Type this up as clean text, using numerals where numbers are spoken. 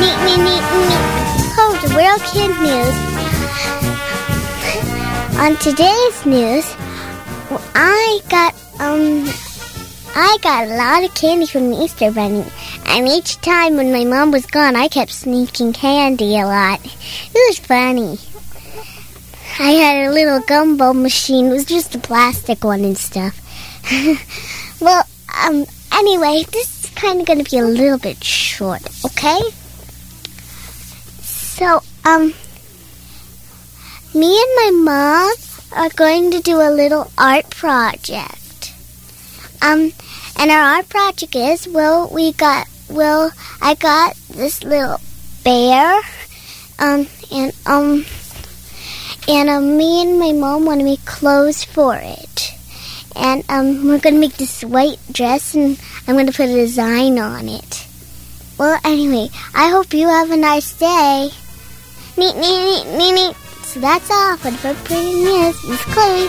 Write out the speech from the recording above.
Oh, the World Kid News. On today's news, I got a lot of candy from the Easter Bunny, and each time when my mom was gone, I kept sneaking candy a lot. It was funny. I had a little gumball machine. It was just a plastic one and stuff. Well, anyway, this is kind of going to be a little bit short, okay? So, me and my mom are going to do a little art project. And our art project is, I got this little bear, and me and my mom want to make clothes for it. And, we're going to make this white dress, and I'm going to put a design on it. Well, anyway, I hope you have a nice day. Neat. So that's all for the Pretty News. Miss Chloe.